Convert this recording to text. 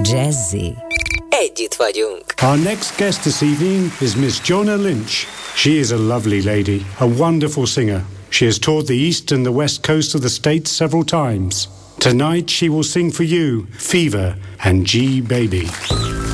Jazzy. Együtt vagyunk. Our next guest this evening is Miss Jona Lynch. She is a lovely lady, a wonderful singer. She has toured the east and the west coast of the States several times. Tonight she will sing for you Fever and G Baby.